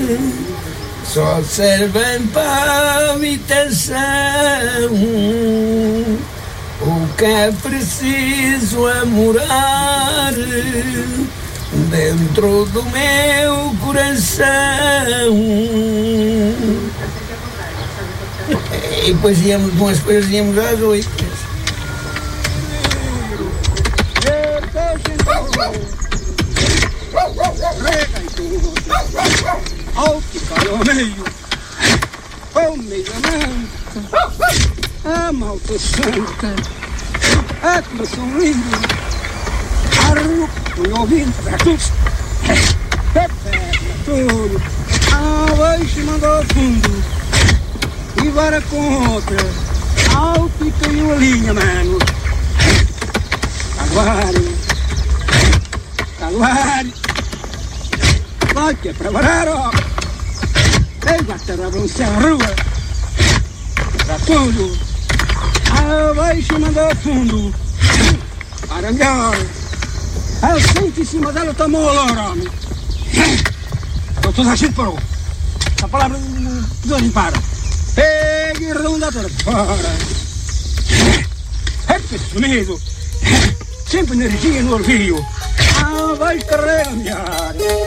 só servem para habitação. O que é preciso é morar dentro do meu coração. E depois íamos com as coisas, íamos às 8. Ao ficar ao meio, ao meio a malta santa, a coração lindo, arro, fui ouvindo para todos, tudo, ao beijo mandou ao fundo, e vara com outra, ao que caiu a linha, mano, Calvário, vai que é para varar, ó. Ei, gata, avançar a rua, para tudo, abaixo mandou ao fundo, para melhor, ao centro em cima dela tomou o louro, homem. Então toda a gente parou, a palavra não limparam, pegue e redonda toda fora, é que sumido, sempre energia no orgulho, abaixo carreira melhor.